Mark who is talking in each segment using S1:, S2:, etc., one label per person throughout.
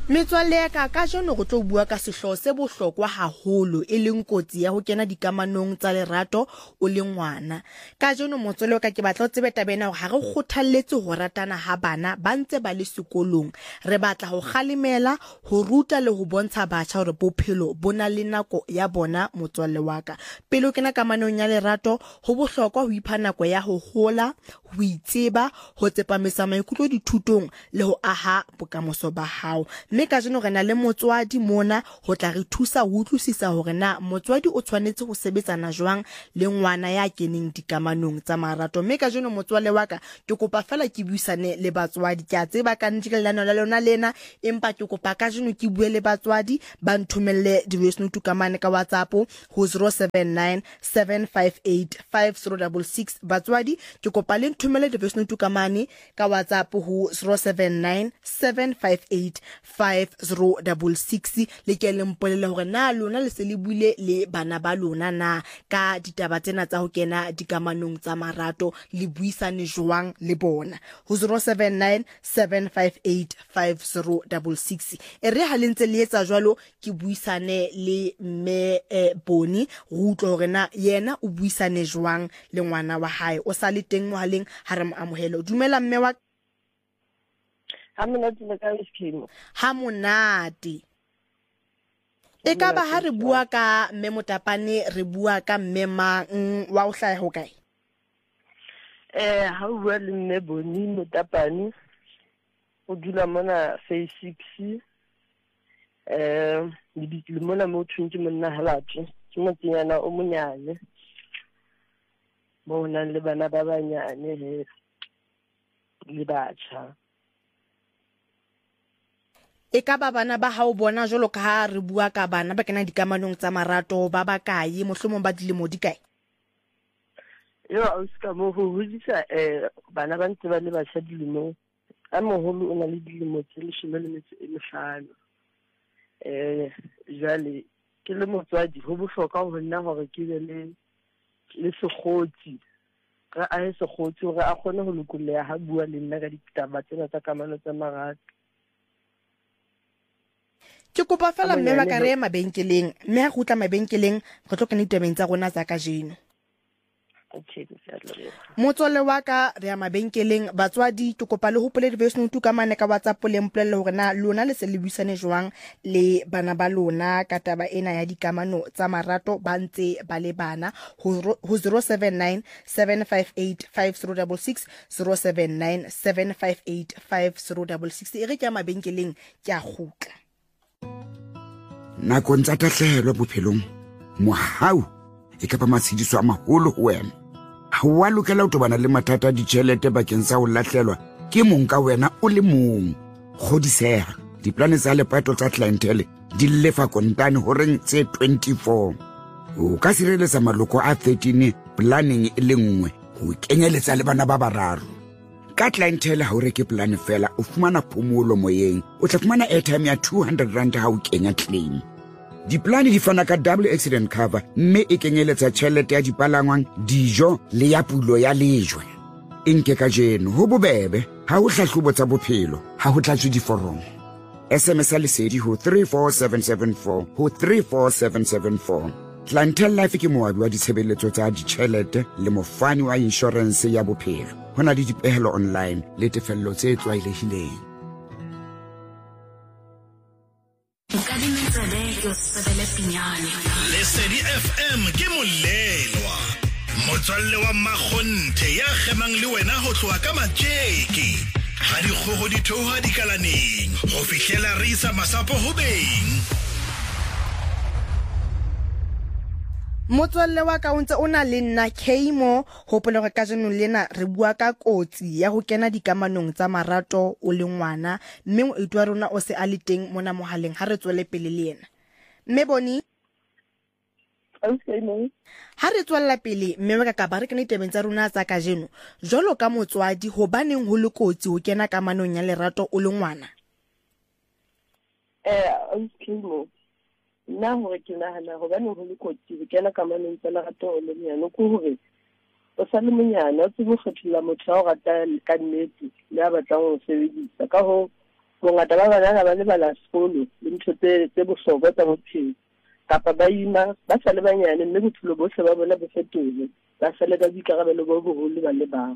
S1: Metswalle ya ka jeno go tlo bua ka sehloho se bohlokwa haholo e leng kotsi ya ho kena dikamanong tsa lerato o le ngwana. Ka jeno motswalle ka ke batla o tsebe tabena hore ha re kgothalletse ho ratana ha bana ba ntse ba le sekolong. Re batla ho kgalemela, ho ruta le ho bontsha batjha hore bophelo bona le nako ya bona motswalle wa ka. Pele o kena kamanong ya lerato ho bohlokwa ho ipha nako ya ho hola, ho itseba, ho tsepamisa maikutlo dithutong le ho aha bokamoso ba hao. Mme ka jeno re na le motswadi mona ho tla re thusa ho utlwisisa hore na motswadi o tshwanetse ho sebetsana jwang le ngwana ya keneng dikamanong tsa marato. Mme ka jeno motswalle wa ka ke kopa fela ke buisane le batswadi. Ke a tseba ka ntlelano la lona lena empa ke kopa ka jeno ke bue le batswadi ba nthomelle di-voice note kamane ka WhatsApp ho 079 758 5066. Batswadi ke kopa le nthomelle di-voice note kamane ka WhatsApp ho 079 758 5066 le ke le mpolele hore na lona le se le buile le bana ba lona na ka ditaba tsena tsa ho kena dikamanong tsa marato, le buisane jwang le bona ho 079 758 5066. E re ha le ntse le etsa jwalo ke buisane le mme Boni go utlwa hore na yena o buisane jwang le ngwana wa hae. O sa le teng mohaleng ha re mo amohela. Dumela mme wa ha monate. E ka ba ha re bua ka mme Motapane re bua ka mme mang wa o hlaya ho kae?
S2: Ha o bua le mme Boni Motapane o dula mona phase 6 le mona mo thunke monna halatse ke motsenyana o monyane mo nang le bana ba banyane le batjha.
S1: E ka ba bana ba hao bona jolo ka ha re bua ka bana ba kena dikamanong tsa marato ba ba kae mohlomong ba dilemo di kae?
S2: Yo a ska mo ho hodisa bana ba ntse ba le batjha dilemo a moholo o na le dilemo tse 15. Jale ke le motswadi ho bohlokwa ho nna hore ke be le sekgotsi ra a sekgotsi hore a kgone ho lokoleha ha bua le nna ka ditaba tsena tsa kamano tsa marato.
S1: Ke kopa fela mme ba ka re mabenkeleng mme ha gutla mabenkeleng re tlo kena ditabeng tsa rona tsa ka jeno.
S2: Okay,
S1: motswalle wa ka re ya mabenkeleng. Batswadi ke kopa le hopole di-voice note ka mane ka WhatsApp le mpolelle hore na lona le se le buisane jwang le bana ba lona ka taba ena ya dikamano tsa marato ba ntse ba le bana ho 079 758 5066 079 758 5066. E re ke ya mabenkeleng ke a gutla.
S3: Nakong tsa tahlehelo bophelong mohau e ka ba matshidiso a maholo ho wena. Ha wa lokela ho tobana le mathata a ditjhelete bakeng sa ho lahlelwa ke mong ka wena o le mong. Kgodiseha diplane tsa lepato tsa clientele di lefa kontane ho reng tse 24. O ka sireletsa maloko a 13 planning e le nngwe ho kenyeletsa le bana ba bararo. Ka clientele ha o reke plan fela o fumana phomolo moyeng, o tla fumana airtime ya 200 rand ha o kenya claim. Diplane di fana ka double accident cover mme e kenyeletsa tjhelete ya dipalangwang, dijo le ya pulo ya lejwe. Nke ka jeno ho bobebe ha o hlahlobo tsa bophelo ha ho tlatswe diforomo. SMS lesedi ho 34774 ho 34774. Clientele Life ke moabi wa ditshebeletso tsa ditjhelete le mofani wa insurance ya bophelo. Hona le dipehelo online le tefello tse tlwaelehileng.
S4: Lesedi FM ke molelwa motswalle wa Makgonthe ya gemang le wena ho tloha ka matjeke ha dikgoho di theoha dikalaneng ho fihlela re isa masapo ho beng.
S1: Motswalle wa ka o ntse o na le nna Keimo hopole hore ka jeno lena re bua ka kotsi ya ho kena dikamanong tsa marato o le ngwana mme o itwa rona o se a le teng mona mohaleng ha re tswele pele le yena. Mme Boni ha re tswella pele mme wa ka ba re kena ditabeng tsa rona tsa ka jeno jwalo ka motswadi hobaneng ho le kotsi ho kena kamanong ya lerato o le ngwana?
S2: Nna hore ke nahana hobane ho le kotsi ho kena kamanong tsa lerato o le monyane ke hore o sa le monyane o tsebe ho kgetholla motho a o ratang ka nnete le a batlang ho sebedisa. Ka ho bongata ba banana ba lebala sekolo le ntho tse bohlokwa tsa bophelo kapa ba ima ba sa le banyane mme bophelo bohle ba bona bo fetole ba sa le ka boikarabelo bo boholo ba le bang.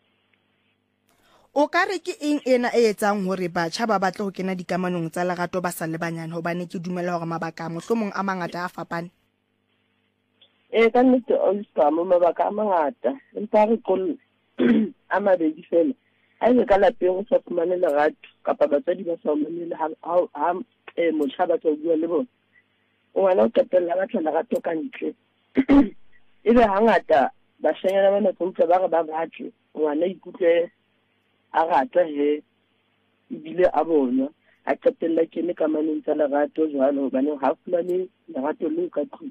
S1: O ka re ke eng ena e etsang hore batjha ba batle ho kena dikamanong tsa lerato ba sa le banyane hobane ke dumela hore mabaka mohlomong a mangata a fapane?
S2: Ka nnete Oscar mo mabaka a mangata empa re qolle a mabedi fela. Ha e ka lapeng o sa fumane lerato kapa batswadi ba sa o mamele ha motjha ba tla bua le bona, ngwana o qetella batla lerato ka ntle. Ebe hangata bashanyana ba na tsontse ba re ba batle ngwana ikutlwe a rata he ebile a bona a qetella kene kamanong tsa lerato jwalo hobane ha fumane lerato le ka tlung.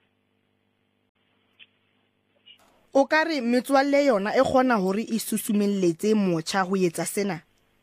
S1: O ka re metswalle yona e kgona hore e susumelletse motjha ho etsa sena?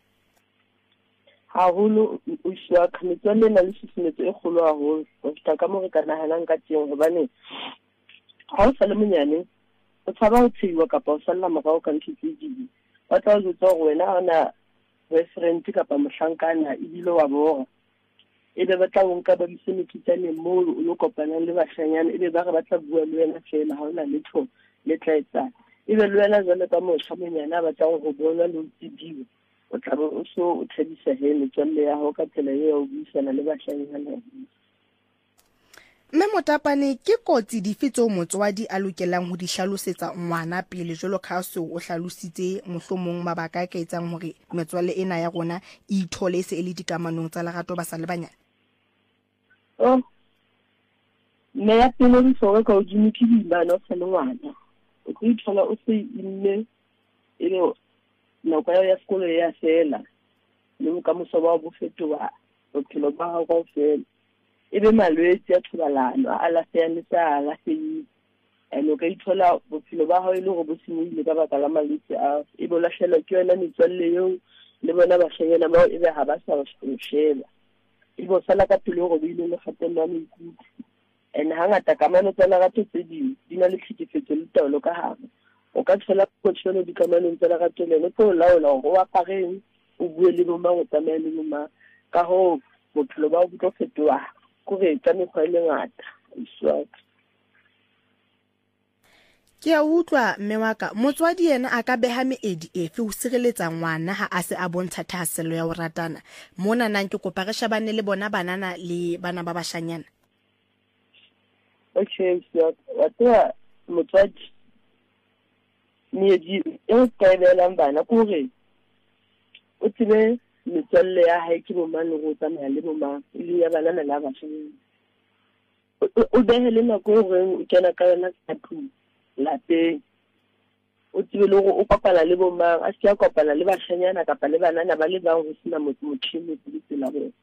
S2: Haholo o shwa metswalle na le susumetso e kgolo haholo ho feta ka mo re ka nahanang ka teng hobane ha o sa le monyane o tshaba ho tshiwa kapa o salla morao ka ntho tse ding. Ba tla o jwetsa hore wena ana referent kapa mohlankana ebile wa bora, ebe ba tla o nka ba bise mekitsaneng moo o lo kopanang le bashanyana, ebe ba re ba tla bua le wena fela ha ona letho le tla etsang. Ebe le wena jwale ka motjha monyane a batlang ho bonwa le ho tsibiwa, o tla be o so o thabisa he metswalle ya hao ka tsela eo o buisana le bashanyana.
S1: Mme Motapane, ke kotsi dife tseo motswadi a lokelang ho di hlalosetsa ngwana pele jwalo ka seo o hlalositse mohlomong mabaka a ka etsang hore metswalle ena ya rona e ithole e se e le dikamanong tsa lerato ba sa le banyane?
S2: Mme ya pele re hloka ka hodimo ke boimana o sa le ngwana. O tlo ithola o se imme e le nako ya sekolo ya fela le bokamoso ba bo fetoha bophelo ba hao kaofela. Ebe malwetse a thobalano a lafeang le sa lafeile, o ka ithola bophelo ba hao e le hore bo senyehile ka baka la malwetse a ebe o lahlehelwa ke yona metswalle eo le bona bashanyana bao ebe ha ba sa o sheba, ebe o sala ka pele hore bo ile le kgatello ya maikutlo. Hangata kamano tsa lerato tse ding di na le tlhekefetso le taolo ka hare. O ka thola potjolo dikamanong tsa lerato leno tse o laola hore o apareng, o bue le bo mang, o tsamaye le bo mang. Ka hoo bophelo ba hao bo tlo fetoha kore ka mekgwa e mengata.
S1: Ke a utlwa mme wa ka. Motswadi yena a ka beha meedi efe ho sireletsa ngwana ha a se a bontsha thahasello ya ho ratana? Mona nang ke kopa re shebane le bona banana le bana ba bashanyana.
S2: Okay, so wa motswadi meedi e ka behelang bana kore o tsebe metswalle ya hae ke bo mang le go tsamaya le bo mang e le ya banana la bashanyana. O behe le nako e reng o kena ka yona ka tlung lapeng. O tsebe le gore o kopana le bo mang, a se a kopana le bashanyana kapa le banana ba le bang ho sena motho le tsela bona.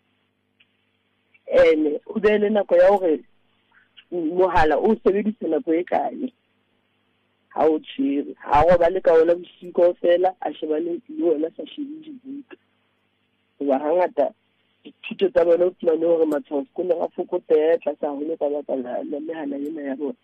S2: O behe le nako ya hore mohala o sebedisa nako e kae ha o tshwere, ha go ba le ka ona bosiu kaofela a shebane le wena sa shebe dibuka. Hoba hangata dithuto tsa bona o fumane hore matshwao sekolong a fokotseha tlasa haholo ka baka la mehala ena ya bona.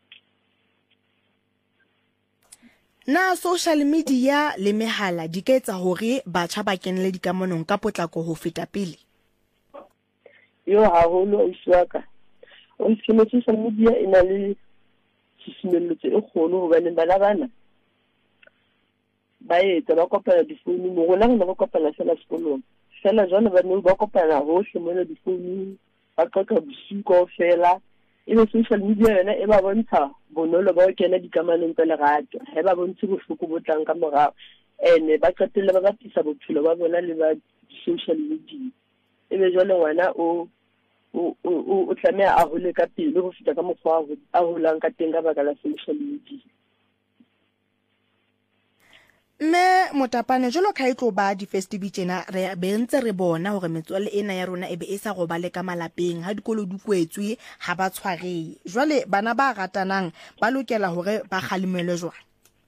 S1: Na social media le mehala di ka etsa hore batjha ba kenele dikamanong ka potlako ho feta pele?
S2: Yo haholo o shwaka. O skema social media e na le tshimelletso e kgolo hobane bana ba etsa ba kopana difounu mo rona re ba kopana fela sekolong. Fela jwana ba ne ba kopana hohle mona difounung ba qoqa bosiu kaofela. Ebe social media yona e ba bontsha bonolo ba ho kena dikamanong tsa lerato, ha ba bontshe bohloko bo tlang ka morao. Ba qetelle ba bapisa bophelo ba bona le ba social media. Ebe jwale ngwana o tlameha a hole ka pele ho feta ka mokgwa a holang ka teng ka baka la social media.
S1: Mme Motapane, jwalo ka e tlo ba di-festival tjena re bentse re bona hore metswalle ena ya rona e be e sa robale ka malapeng ha dikolo di kwetswe ha ba tshwareye. Jwale bana ba ratanang ba lokela hore ba kgalemelwe jwang?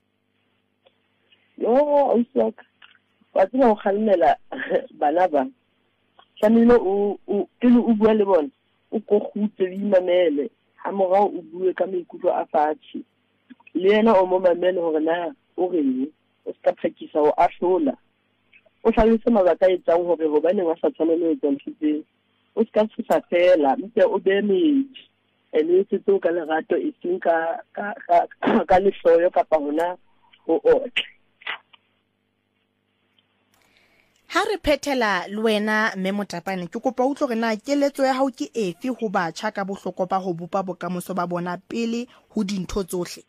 S2: O isaka wa tsena ho kgalemela bana ba tlamehile pele o bua le bona o go khutse o imamele ha morao o bue ka maikutlo a fatshe le yena o mo mamele hore na o reng o ska phakisa o ahlola o hlalose mabaka a etsang hore hobaneng a sa tshwanela ho etsa ntho tseo. O ska tshosa fela ntse o be metsi ene se tso ka lerato e seng ka lehloyo kapa hona ho otle.
S1: Ha re phethela le wena mme Motapane ke kopa utlwe re na keletso ya hao ke efe ho batjha ka bohloko ba ho bopa bokamoso ba bona pele ho dintho tsohle?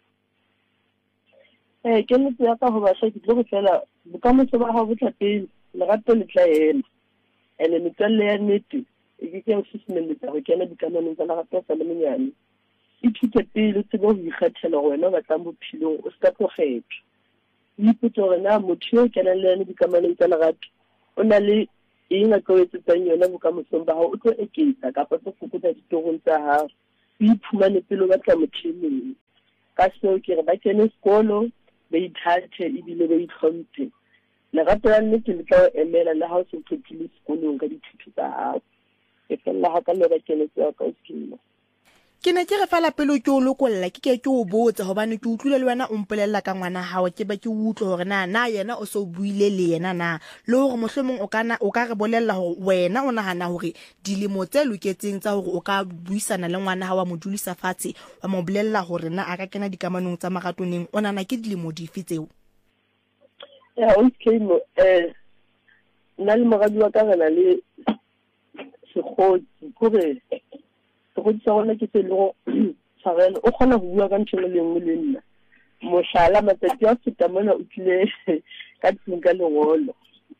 S2: Keletso ya ka ho batjha ke tlo go fela bokamoso ba hao bo tla pele, lerato le tla ema ene metswalle ya nnete e ke o susumelletsa ho kena dikamanong tsa lerato sa le monyane. Ithute pele o tsebe ho ikgethela hore wena o batlang bophelong, o ska tlo kgetha. O ipotse hore na motho yo kenang le yena dikamanong tsa lerato o na le eng a tlo etsetsang yona bokamosong ba hao, o tlo eketsa kapa tlo fokotsa ditorong tsa hao. O iphumane pele o batla motho e mong. Ka seo ke re ba kene sekolo, ba ithathe ebile ba itlhomphe. Lerato la nnete le tla o emela le ha o se qetile sekolong ka dithuto tsa hao. E fela ha ka le ba keletso ya ka o skimo.
S1: Ke ne ke re fela pele ke o lokolla ke o botse hobane ke utlwile le wena o mpolella ka ngwana hao ke ba ke utlwe hore na yena o so buile le yena na le hore mohlomong o ka re bolella hore wena o nahana hore dilemo tse loketseng tsa hore o ka buisana le ngwana hao wa modulisa fatshe wa mo bolella hore na a ka kena dikamanong tsa maratoneng o nana ke dilemo dife tseo?
S2: Ya o skimo nna le moradi wa ka rena le sekgotsi kore go tsa rona ke se lo tshwarelo o kgona go bua ka ntho le nngwe le nna mohlala matsatsi a feta mona o tlile ka tsinka lengolo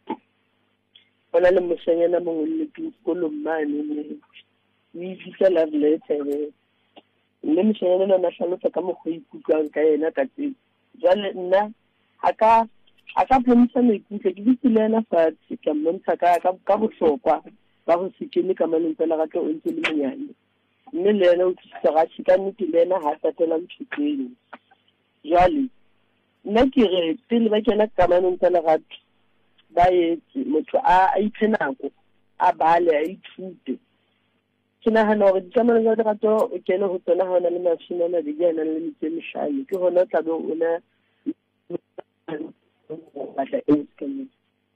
S2: ona le moshanyana mongwe le sekolong mane le ditla love letter mme moshanyana na hlalosa ka mokgwa ikutlwang ka yena ka tsela jwale nna aka phomisa maikutlo ke ditile yena fatshe ka mmontsha ka bohlokwa ba go se kene kamanong tsa lerato o ntse le monyane. Mme le yena o thusa ga tshika nnete le yena ha tatela mthuteng. Jwale nna ke re pele ba kena kamanong tsa lerato ba etse motho a iphe nako a bale a ithute. Ke nahana hore dikamanong tsa lerato o kene ho tsona ha ona le mashome a mabedi a nang le metso e mehlano ke hona o tla be o na batla eng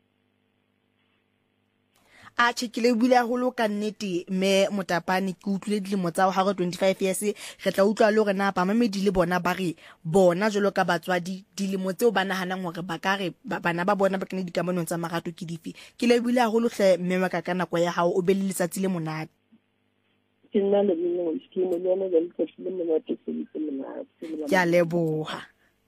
S1: a tshekile bule haholo ka nnete mme Motapane ke utlwile dilemo tsa ha re 25 years re tla utlwa le hore na ba mamedi le bona ba re bona jolo ka batswadi dilemo tseo ba nahanang hore ba ka re bana ba bona ba kene dikamanong tsa marato ke dife. Ke le bule haholo hle mme wa ka nako ya hao o be le letsatsi le monate.
S2: Ke nna le bino skimo le yona le tsatsi le monate se le monate.
S1: Ke a leboha.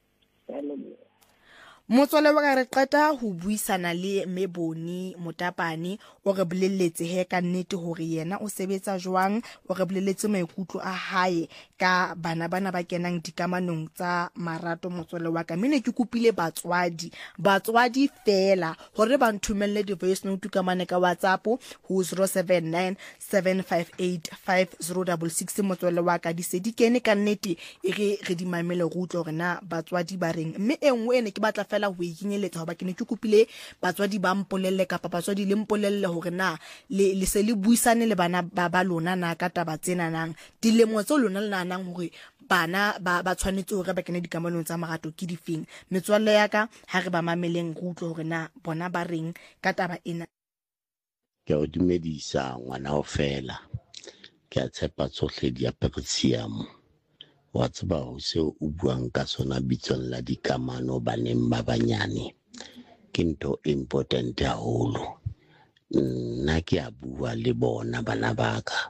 S1: Motswale wa ka re qeta ho buisana le Meboni Motapane o re bolelletse he ka nnete hore yena o sebetsa jwang, o re bolelletse maikutlo a hae ka bana ba kenang dikamanong tsa marato. Motswale wa ka mene ke kopile batswadi fela hore ba nthumelle di voice note ka mane ka WhatsApp ho 079 758 5066. Motswale wa ka di se di kene ka nnete e re di mamele go utlwa hore na batswadi ba reng. Mme engwe ene ke batla fela ho ikinyeletsa hoba ke ne ke kopile batswadi ba mpolelle kapa batswadi le mpolelle hore na le se le buisane le bana ba lona na ka taba tsena nang dilemo tse lona le nanang hore bana ba tshwanetse hore ba kene dikamanong tsa marato ke difeng. Metswalle ya ka ha re ba mameleng go utlwa hore na bona ba reng ka taba ena.
S5: Ke o dumedisa ngwana ho fela ke a tshepa tsohle di appreciamo wa tseba ho se o buang ka sona bitsong la dikamano baneng ba banyane ke ntho important haholo. Nna ke a bua le bona bana ba ka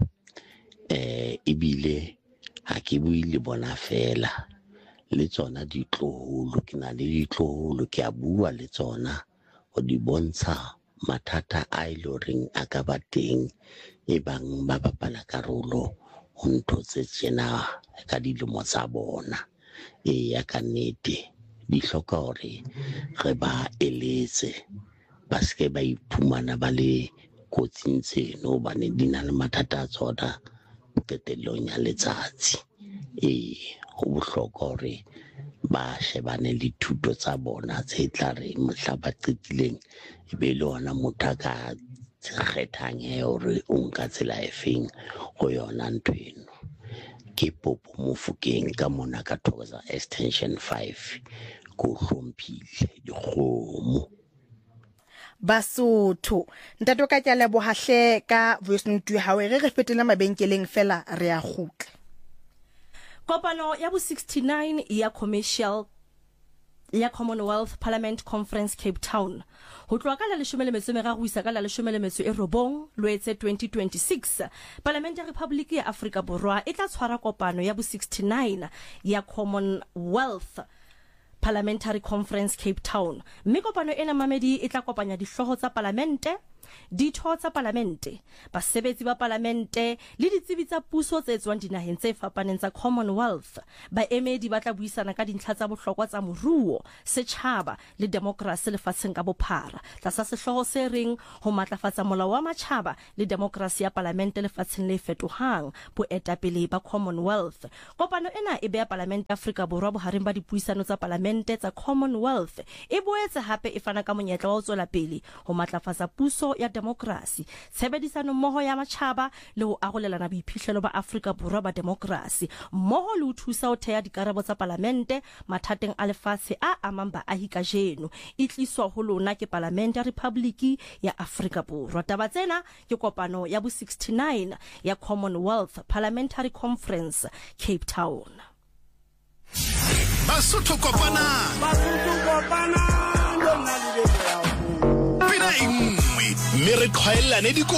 S5: ebile ha ke bue le bona fela le tsona ditloholo ke na le ditloholo ke a bua le tsona ho di bontsha mathata a iloreng a ka ba teng e bang ba bapala karolo ho ntho tse tsena ka dilemo tsa bona. Ya ka nnete di hloka hore re ba eletse ba ske ba iphumana ba le kotsing tseno hobane di na le mathata a tsona qetellong ya letsatsi. Ho bohlokwa hore ba shebane le thuto tsa bona tse tla re mohla ba qetileng e be le ona motho a ka kgethang hore o nka tsela e feng go yona ntho eno. Ke Popo Mofokeng ka mona ka Thokoza extension 5 go hlomphile dikgomo.
S1: Basotho. Ntate ka tla lebohahle ka voice note ya hao re fetela mabenkeleng fela re a khutla.
S6: Kopano ya bo 69 ya commercial ya Commonwealth Parliament Conference Cape Town. Ho tloa ka la 13 go isa ka la 19 Loetse 2026, Parliament ya Republic ya Afrika Borwa e tla tshwara kopano ya bo 69 ya Commonwealth Parliamentary Conference Cape Town. Mme kopano ena mamedi e tla kopanya dihloho tsa parlamente, ditho tsa parlamente, basebetsi ba parlamente le ditsebi tsa puso tse tswang dinaheng tse fapaneng tsa Commonwealth. Baemedi ba tla buisana ka dintlha tsa bohlokwa tsa moruo, setjhaba le demokrasi lefatsheng ka bophara. Tlasa sehloho se reng ho matlafatsa molao wa matjhaba le demokrasi ya parlamente lefatsheng le fetohang, boetapele ba Commonwealth. Kopano ena e beha parlamente ya Afrika Borwa bohareng ba dipuisano tsa parlamente tsa Commonwealth. E boetse hape e fana ka monyetla wa ho tswela pele ho matlafatsa puso ya demokrasi, tshebedisano mmoho ya matjhaba le ho arolelana boiphihlelo ba Afrika Borwa ba demokrasi, mmoho le ho thusa ho theha dikarabo tsa parlamente mathateng a lefatshe a amang baahi kajeno. E tliswa ho lona ke Parlamente ya Republic ya Afrika Borwa. Taba tsena ke kopano ya bo 69 ya Commonwealth Parliamentary Conference Cape Town.
S4: Basotho kopana pina e nngwe mme re tlhaelane